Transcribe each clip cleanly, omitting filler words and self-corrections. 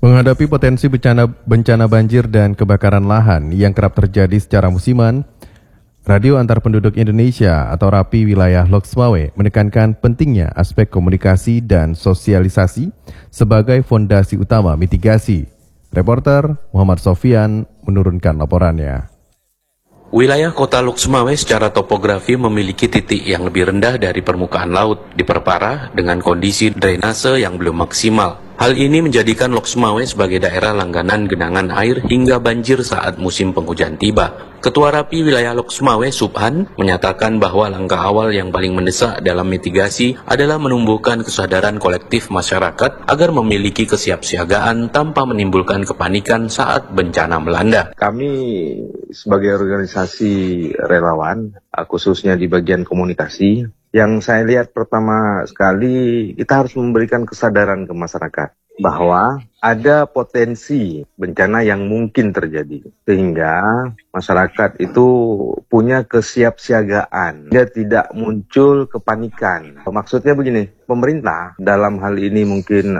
Menghadapi potensi bencana banjir dan kebakaran lahan yang kerap terjadi secara musiman, Radio Antar Penduduk Indonesia atau RAPI wilayah Loksmawe menekankan pentingnya aspek komunikasi dan sosialisasi sebagai fondasi utama mitigasi. Reporter Muhammad Sofyan menurunkan laporannya. Wilayah kota Loksmawe secara topografi memiliki titik yang lebih rendah dari permukaan laut, diperparah dengan kondisi drainase yang belum maksimal. Hal ini menjadikan Loksmawe sebagai daerah langganan genangan air hingga banjir saat musim penghujan tiba. Ketua RAPI wilayah Loksmawe, Subhan, menyatakan bahwa langkah awal yang paling mendesak dalam mitigasi adalah menumbuhkan kesadaran kolektif masyarakat agar memiliki kesiapsiagaan tanpa menimbulkan kepanikan saat bencana melanda. Kami sebagai organisasi relawan, khususnya di bagian komunikasi, yang saya lihat pertama sekali kita harus memberikan kesadaran ke masyarakat bahwa ada potensi bencana yang mungkin terjadi, sehingga masyarakat itu punya kesiapsiagaan, dia tidak muncul kepanikan. Maksudnya begini, pemerintah dalam hal ini mungkin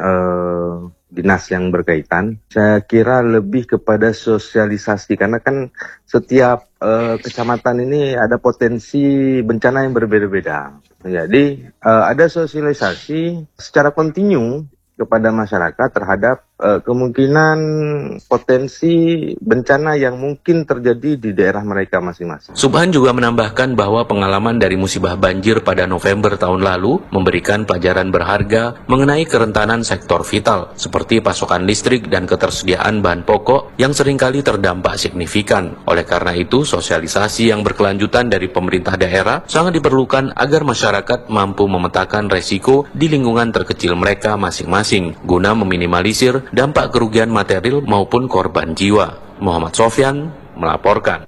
dinas yang berkaitan, saya kira lebih kepada sosialisasi, karena kan setiap kecamatan ini ada potensi bencana yang berbeda-beda. Jadi ada sosialisasi secara kontinu kepada masyarakat terhadap kemungkinan potensi bencana yang mungkin terjadi di daerah mereka masing-masing. Subhan juga menambahkan bahwa pengalaman dari musibah banjir pada November tahun lalu memberikan pelajaran berharga mengenai kerentanan sektor vital seperti pasokan listrik dan ketersediaan bahan pokok yang seringkali terdampak signifikan. Oleh karena itu, sosialisasi yang berkelanjutan dari pemerintah daerah sangat diperlukan agar masyarakat mampu memetakan resiko di lingkungan terkecil mereka masing-masing guna meminimalisir dampak kerugian material maupun korban jiwa. Muhammad Sofyan melaporkan.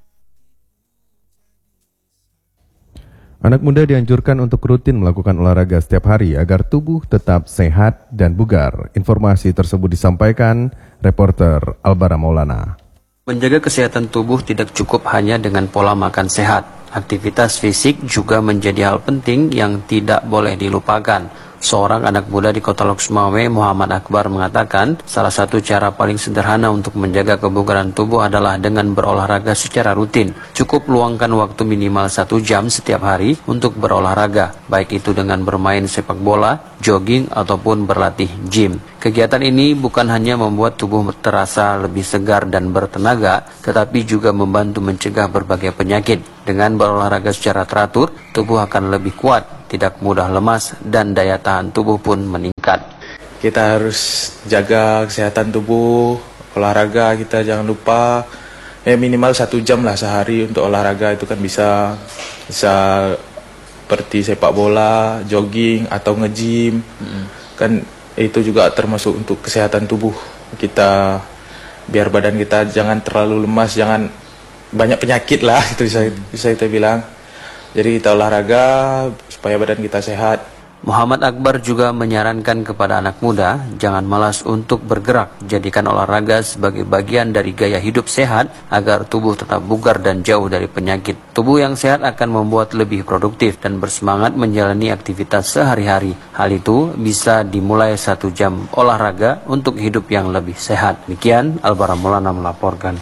Anak muda dianjurkan untuk rutin melakukan olahraga setiap hari agar tubuh tetap sehat dan bugar. Informasi tersebut disampaikan reporter Albara Maulana. Menjaga kesehatan tubuh tidak cukup hanya dengan pola makan sehat. Aktivitas fisik juga menjadi hal penting yang tidak boleh dilupakan. Seorang anak muda di kota Loksmawe, Muhammad Akbar, mengatakan salah satu cara paling sederhana untuk menjaga kebugaran tubuh adalah dengan berolahraga secara rutin. Cukup luangkan waktu minimal 1 jam setiap hari untuk berolahraga, baik itu dengan bermain sepak bola, jogging, ataupun berlatih gym. Kegiatan ini bukan hanya membuat tubuh terasa lebih segar dan bertenaga, tetapi juga membantu mencegah berbagai penyakit. Dengan berolahraga secara teratur, tubuh akan lebih kuat, tidak mudah lemas, dan daya tahan tubuh pun meningkat. Kita harus jaga kesehatan tubuh, olahraga kita jangan lupa, minimal 1 jam lah sehari untuk olahraga. Itu kan bisa seperti sepak bola, jogging, atau nge-gym. Kan itu juga termasuk untuk kesehatan tubuh kita, biar badan kita jangan terlalu lemas, jangan banyak penyakit lah, itu bisa kita bilang. Jadi kita olahraga supaya badan kita sehat. Muhammad Akbar juga menyarankan kepada anak muda jangan malas untuk bergerak, jadikan olahraga sebagai bagian dari gaya hidup sehat agar tubuh tetap bugar dan jauh dari penyakit. Tubuh yang sehat akan membuat lebih produktif dan bersemangat menjalani aktivitas sehari-hari. Hal itu bisa dimulai 1 jam olahraga untuk hidup yang lebih sehat. Demikian Albara Maulana melaporkan.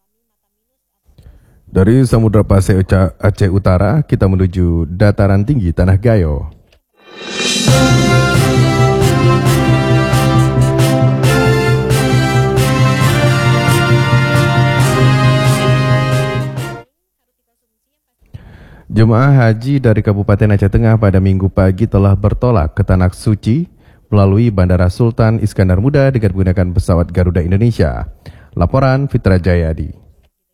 Dari Samudra Pasai Aceh Utara, kita menuju dataran tinggi Tanah Gayo. Jemaah haji dari Kabupaten Aceh Tengah pada Minggu pagi telah bertolak ke Tanah Suci melalui Bandara Sultan Iskandar Muda dengan menggunakan pesawat Garuda Indonesia. Laporan Fitra Jayadi.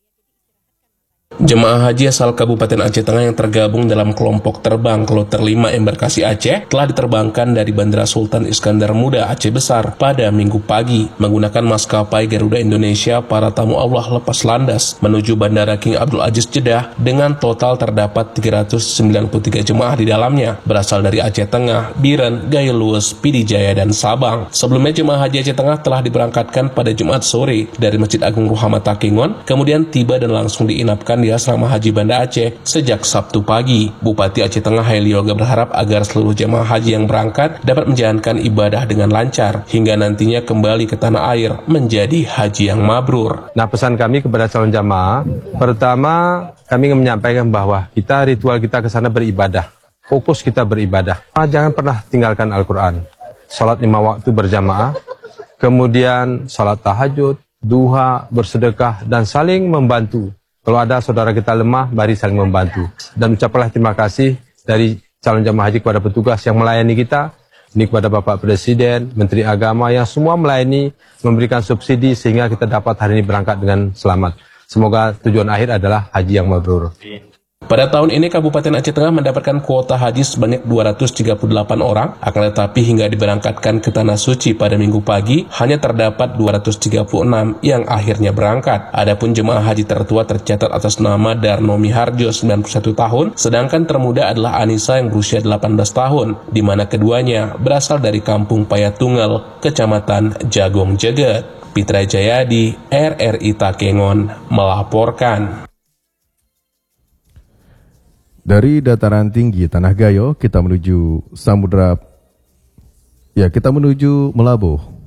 Jemaah haji asal Kabupaten Aceh Tengah yang tergabung dalam kelompok terbang Kloter 5 Embarkasi Aceh telah diterbangkan dari Bandara Sultan Iskandar Muda Aceh Besar pada Minggu pagi. Menggunakan maskapai Garuda Indonesia, para tamu Allah lepas landas menuju Bandara King Abdul Aziz Jeddah dengan total terdapat 393 jemaah di dalamnya, berasal dari Aceh Tengah, Biren, Gaya Luwes, Pidi Jaya, dan Sabang. Sebelumnya jemaah haji Aceh Tengah telah diberangkatkan pada Jumat sore dari Masjid Agung Ruhama Takengon, kemudian tiba dan langsung diinapkan dilakukan di Asrama Haji Banda Aceh sejak Sabtu pagi. Bupati Aceh Tengah Heli Yoga berharap agar seluruh jemaah haji yang berangkat dapat menjalankan ibadah dengan lancar hingga nantinya kembali ke tanah air menjadi haji yang mabrur. Nah, pesan kami kepada calon jamaah, pertama kami ingin menyampaikan bahwa ritual kita ke sana beribadah. Fokus kita beribadah. Jangan pernah tinggalkan Al-Quran. Salat 5 waktu berjamaah, kemudian salat tahajud, duha, bersedekah, dan saling membantu. Kalau ada saudara kita lemah, mari saling membantu. Dan ucapkanlah terima kasih dari calon jamaah haji kepada petugas yang melayani kita, ini kepada Bapak Presiden, Menteri Agama yang semua melayani, memberikan subsidi sehingga kita dapat hari ini berangkat dengan selamat. Semoga tujuan akhir adalah haji yang mabrur. Pada tahun ini Kabupaten Aceh Tengah mendapatkan kuota haji sebanyak 238 orang, akan tetapi hingga diberangkatkan ke Tanah Suci pada Minggu pagi, hanya terdapat 236 yang akhirnya berangkat. Adapun jemaah haji tertua tercatat atas nama Darno Miharjo 91 tahun, sedangkan termuda adalah Anissa yang berusia 18 tahun, di mana keduanya berasal dari Kampung Payatunggal, Kecamatan Jagong Jeget. Pitra Jayadi, RRI Takengon, melaporkan. Dari dataran tinggi Tanah Gayo, kita menuju Melabuh.